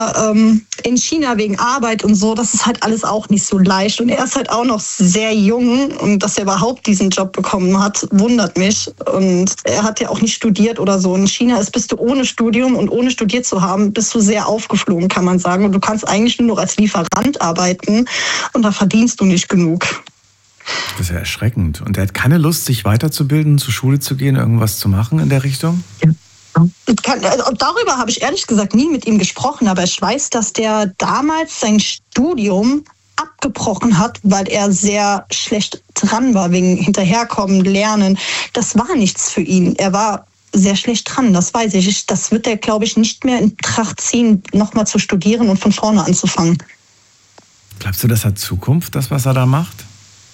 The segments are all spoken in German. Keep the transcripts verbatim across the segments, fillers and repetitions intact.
ähm, in China wegen Arbeit und so, das ist halt alles auch nicht so leicht. Und er ist halt auch noch sehr jung und dass er überhaupt diesen Job bekommen hat, wundert mich. Und er hat ja auch nicht studiert oder so. In China ist, bist du ohne Studium und ohne studiert zu haben, bist du sehr aufgeflogen, kann man sagen. Und du kannst eigentlich nur noch als Lieferant arbeiten und da verdienst du nicht genug. Das ist ja erschreckend. Und er hat keine Lust, sich weiterzubilden, zur Schule zu gehen, irgendwas zu machen in der Richtung? Ja. Kann, also darüber habe ich ehrlich gesagt nie mit ihm gesprochen, aber ich weiß, dass der damals sein Studium abgebrochen hat, weil er sehr schlecht dran war, wegen Hinterherkommen, Lernen. Das war nichts für ihn. Er war sehr schlecht dran, das weiß ich. Das wird er, glaube ich, nicht mehr in Betracht ziehen, nochmal zu studieren und von vorne anzufangen. Glaubst du, das hat Zukunft, das, was er da macht?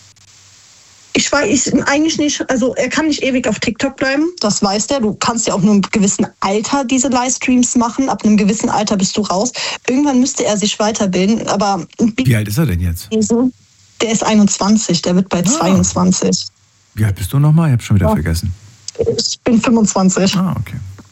Ich weiß eigentlich nicht, also er kann nicht ewig auf TikTok bleiben, das weiß der. Du kannst ja auch nur im gewissen Alter diese Livestreams machen. Ab einem gewissen Alter bist du raus. Irgendwann müsste er sich weiterbilden, aber... Wie alt ist er denn jetzt? Der ist einundzwanzig, der wird bei ah. zweiundzwanzig. Wie alt bist du nochmal? Ich habe schon wieder ja. vergessen. Ich bin fünfundzwanzig. Ah, okay.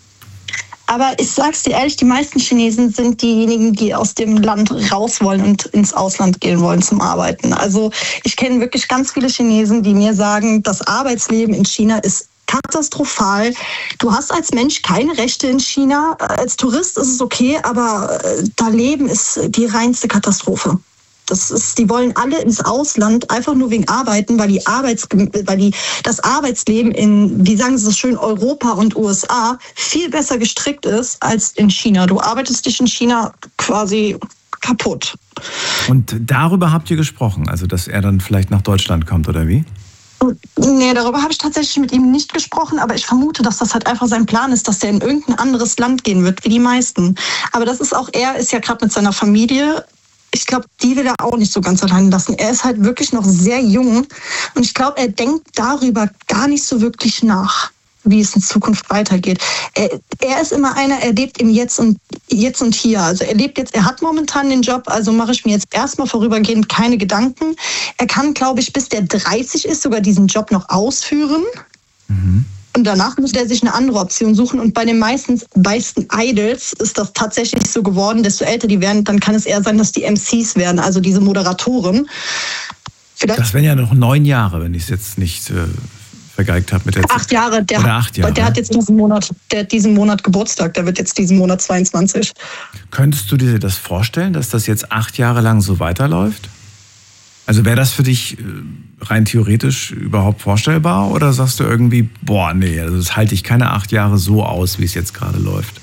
Aber ich sag's dir ehrlich, die meisten Chinesen sind diejenigen, die aus dem Land raus wollen und ins Ausland gehen wollen zum Arbeiten. Also ich kenne wirklich ganz viele Chinesen, die mir sagen, das Arbeitsleben in China ist katastrophal. Du hast als Mensch keine Rechte in China. Als Tourist ist es okay, aber da leben ist die reinste Katastrophe. Das ist, die wollen alle ins Ausland, einfach nur wegen Arbeiten, weil die Arbeits, weil die, das Arbeitsleben in, wie sagen sie so schön, Europa und U S A viel besser gestrickt ist als in China. Du arbeitest dich in China quasi kaputt. Und darüber habt ihr gesprochen, also dass er dann vielleicht nach Deutschland kommt, oder wie? Nee, darüber habe ich tatsächlich mit ihm nicht gesprochen, aber ich vermute, dass das halt einfach sein Plan ist, dass er in irgendein anderes Land gehen wird, wie die meisten. Aber das ist auch, er ist ja gerade mit seiner Familie. Ich glaube, die will er auch nicht so ganz allein lassen. Er ist halt wirklich noch sehr jung und ich glaube, er denkt darüber gar nicht so wirklich nach, wie es in Zukunft weitergeht. Er, er ist immer einer, er lebt im Jetzt und Jetzt und Hier. Also er lebt jetzt, er hat momentan den Job, also mache ich mir jetzt erstmal vorübergehend keine Gedanken. Er kann, glaube ich, bis der dreißig ist, sogar diesen Job noch ausführen. Mhm. Und danach muss er sich eine andere Option suchen. Und bei den meisten, meisten Idols ist das tatsächlich so geworden. Desto älter die werden, dann kann es eher sein, dass die M Cs werden, also diese Moderatoren. Vielleicht das wären ja noch neun Jahre, wenn ich es jetzt nicht äh, vergeigt habe mit der Acht Jahre. Der, Oder acht Jahre. Der hat jetzt diesen Monat, der hat diesen Monat Geburtstag. Der wird jetzt diesen Monat zweiundzwanzig. Könntest du dir das vorstellen, dass das jetzt acht Jahre lang so weiterläuft? Also wäre das für dich rein theoretisch überhaupt vorstellbar? Oder sagst du irgendwie, boah, nee, also das halte ich keine acht Jahre so aus, wie es jetzt gerade läuft?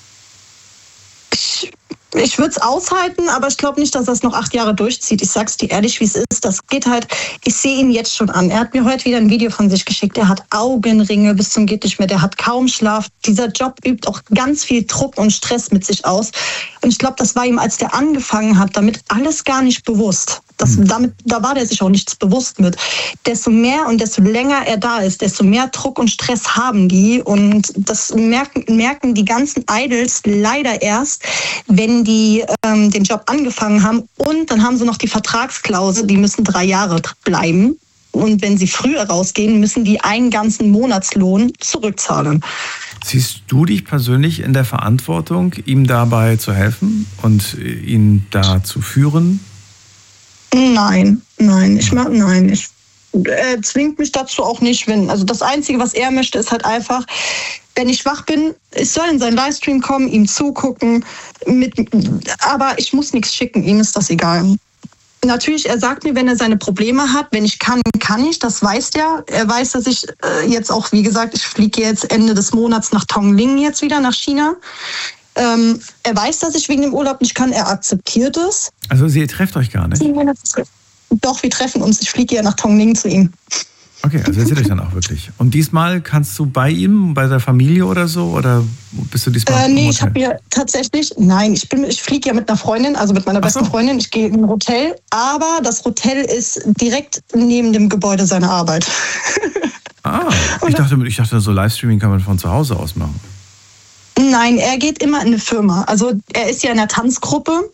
Ich, ich würde es aushalten, aber ich glaube nicht, dass das noch acht Jahre durchzieht. Ich sag's dir ehrlich, wie es ist. Das geht halt, ich sehe ihn jetzt schon an. Er hat mir heute wieder ein Video von sich geschickt. Er hat Augenringe bis zum geht nicht mehr. Der hat kaum Schlaf. Dieser Job übt auch ganz viel Druck und Stress mit sich aus. Und ich glaube, das war ihm, als der angefangen hat, damit alles gar nicht bewusst. Das, damit, da war der sich auch nichts bewusst mit. Desto mehr und desto länger er da ist, desto mehr Druck und Stress haben die. Und das merken, merken die ganzen Idols leider erst, wenn die ähm, den Job angefangen haben. Und dann haben sie noch die Vertragsklausel, die müssen drei Jahre bleiben. Und wenn sie früher rausgehen, müssen die einen ganzen Monatslohn zurückzahlen. Siehst du dich persönlich in der Verantwortung, ihm dabei zu helfen und ihn da zu führen? Nein, nein, ich mag, nein, ich, er zwingt mich dazu auch nicht, wenn, also das Einzige, was er möchte, ist halt einfach, wenn ich wach bin, ich soll in seinen Livestream kommen, ihm zugucken, mit, aber ich muss nichts schicken, ihm ist das egal. Natürlich, er sagt mir, wenn er seine Probleme hat, wenn ich kann, kann ich, das weiß er. Er weiß, dass ich äh, jetzt auch, wie gesagt, ich fliege jetzt Ende des Monats nach Tongling jetzt wieder, nach China. Ähm, er weiß, dass ich wegen dem Urlaub nicht kann, er akzeptiert es. Also ihr trefft euch gar nicht? Doch, wir treffen uns. Ich fliege ja nach Tongling zu ihm. Okay, also ihr seht euch dann auch wirklich. Und diesmal kannst du bei ihm, bei der Familie oder so? Oder bist du diesmal äh, Nee, ich habe mir tatsächlich, nein, ich, bin, ich fliege ja mit einer Freundin, also mit meiner besten so. Freundin. Ich gehe in ein Hotel, aber das Hotel ist direkt neben dem Gebäude seiner Arbeit. Ah, ich dachte, ich dachte, so Livestreaming kann man von zu Hause aus machen. Nein, er geht immer in eine Firma. Also er ist ja in der Tanzgruppe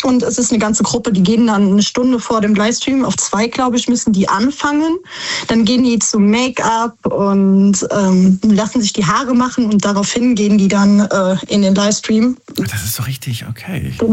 Und es ist eine ganze Gruppe, die gehen dann eine Stunde vor dem Livestream, auf zwei, glaube ich, müssen die anfangen. Dann gehen die zu Make-up und ähm, lassen sich die Haare machen und daraufhin gehen die dann äh, in den Livestream. Das ist doch richtig, okay.